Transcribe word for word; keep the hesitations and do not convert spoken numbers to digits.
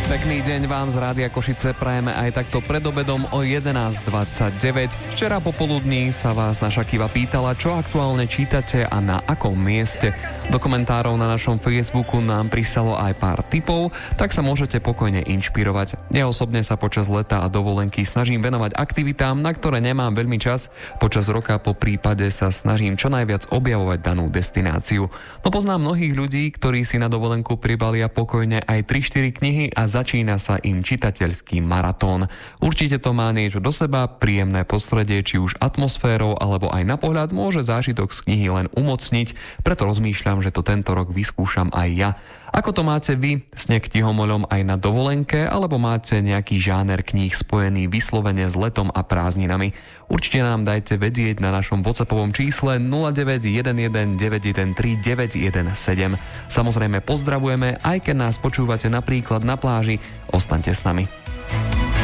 Pekný deň vám z Rádia Košice prajeme aj takto pred obedom o jedenásť dvadsaťdeväť. Včera popoludní sa vás naša Kiva pýtala, čo aktuálne čítate a na akom mieste. Do komentárov na našom Facebooku nám pristalo aj pár tipov, tak sa môžete pokojne inšpirovať. Ja osobne sa počas leta a dovolenky snažím venovať aktivitám, na ktoré nemám veľmi čas. Počas roka po prípade sa snažím čo najviac objavovať danú destináciu. No poznám mnohých ľudí, ktorí si na dovolenku pribalia pokojne aj tri štyri knihy a začína sa im čitateľský maratón. Určite to má niečo do seba, príjemné prostredie, či už atmosférou, alebo aj na pohľad môže zážitok z knihy len umocniť, preto rozmýšľam, že to tento rok vyskúšam aj ja. Ako to máte vy? Ste knihomoľom aj na dovolenke, alebo máte nejaký žáner kníh spojený vyslovene s letom a prázdninami? Určite nám dajte vedieť na našom WhatsAppovom čísle nula deväť jeden jeden deväť jeden tri deväť jeden sedem. Samozrejme pozdravujeme, aj keď nás počúvate napríklad na pláži. Ostaňte s nami.